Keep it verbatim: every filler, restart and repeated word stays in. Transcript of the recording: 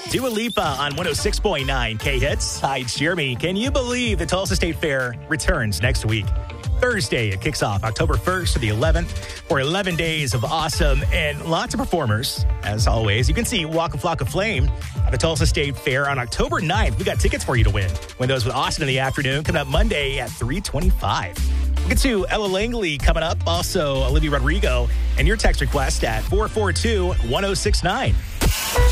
Dua Lipa on one oh six point nine K-Hits. Hi, it's Jeremy. Can you believe the Tulsa State Fair returns next week? Thursday, it kicks off October first to the eleventh for eleven days of awesome and lots of performers. As always, you can see Waka Flocka Flame at the Tulsa State Fair on October ninth. We got tickets for you to win. Win those with Austin in the afternoon, coming up Monday at three twenty-five. We'll get to Ella Langley coming up, also Olivia Rodrigo, and your text request at four four two, one oh six nine.